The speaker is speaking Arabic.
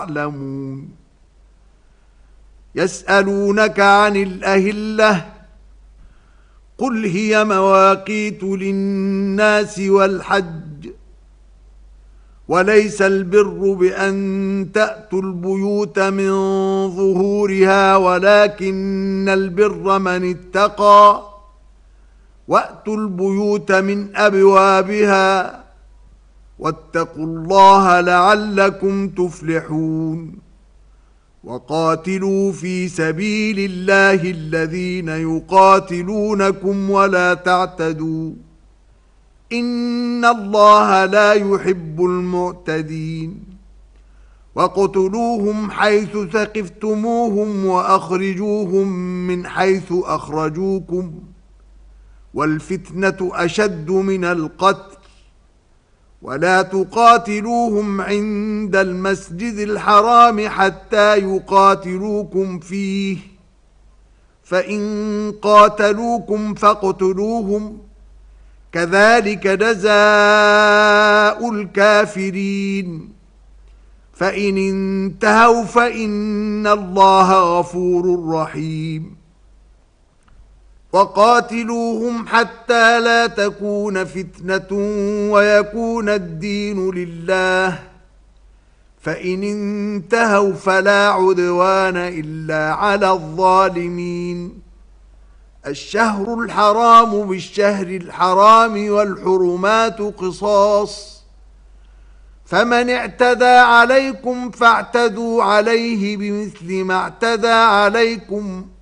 يعلمون. يسألونك عن الأهلة قل هي مواقيت للناس والحج وليس البر بأن تأتوا البيوت من ظهورها ولكن البر من اتقى وأتوا البيوت من أبوابها واتقوا الله لعلكم تفلحون. وقاتلوا في سبيل الله الذين يقاتلونكم ولا تعتدوا إن الله لا يحب المعتدين. وقتلوهم حيث ثقفتموهم وأخرجوهم من حيث أخرجوكم والفتنة أشد من القتل ولا تقاتلوهم عند المسجد الحرام حتى يقاتلوكم فيه فإن قاتلوكم فاقتلوهم كذلك جزاء الكافرين فإن انتهوا فإن الله غفور رحيم. وقاتلوهم حتى لا تكون فتنة ويكون الدين لله فإن انتهوا فلا عدوان إلا على الظالمين. الشهر الحرام بالشهر الحرام والحرمات قصاص فمن اعتدى عليكم فاعتدوا عليه بمثل ما اعتدى عليكم